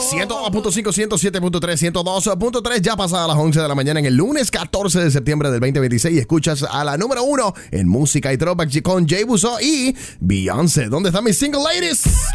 102.5, 107.3, 102.3, ya pasada las 11 de la mañana en el lunes 14 de septiembre del 2026. Escuchas a la número 1 en música y throwback con Jay Busso y Beyoncé. ¿Dónde están mis single ladies?